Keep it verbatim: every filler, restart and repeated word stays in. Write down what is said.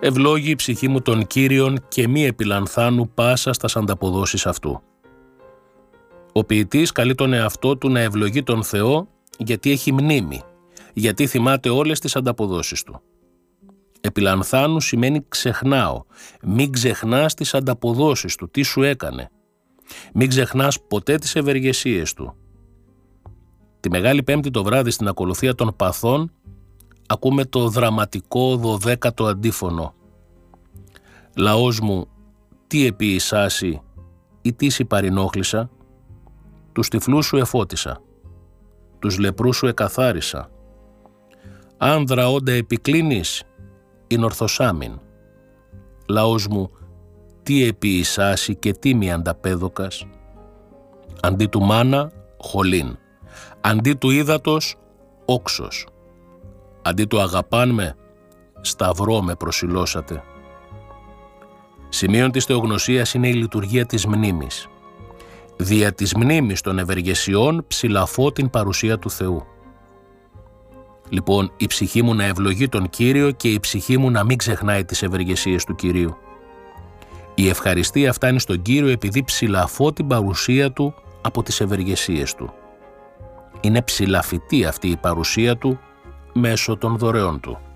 Ευλόγη η ψυχή μου των Κύριων και μη επιλανθάνου πάσα στας ανταποδόσεις αυτού. Ο ποιητής καλεί τον εαυτό του να ευλογεί τον Θεό γιατί έχει μνήμη, γιατί θυμάται όλες τις ανταποδόσεις του. Επιλανθάνου σημαίνει ξεχνάω. Μην ξεχνάς τις ανταποδόσεις του, τι σου έκανε. Μην ξεχνάς ποτέ τις ευεργεσίες του. Τη Μεγάλη Πέμπτη το βράδυ στην ακολουθία των παθών ακούμε το δραματικό δωδέκατο αντίφωνο. Λαός μου, τι επίησάσι ή τι σι παρενόχλησα, τους τυφλούς σου εφώτισα, τους λεπρούς σου εκαθάρισα. Άνδρα όντα επικλίνεις, ειν ορθοσάμιν. Λαός μου, τι επίησάσι και τι μη ανταπέδοκας. Αντί του μάνα, χολήν. Αντί του ύδατος, όξος. Αντί του αγαπάν με, σταυρό με προσιλώσατε. Σημείον της θεογνωσίας είναι η λειτουργία της μνήμης. Δια της μνήμης των ευεργεσιών ψηλαφώ την παρουσία του Θεού. Λοιπόν, η ψυχή μου να ευλογεί τον Κύριο και η ψυχή μου να μην ξεχνάει τις ευεργεσίες του Κυρίου. Η ευχαριστία φτάνει στον Κύριο επειδή ψηλαφώ την παρουσία Του από τις ευεργεσίες Του. Είναι ψηλαφιτή αυτή η παρουσία Του μέσω των δωρεών Του.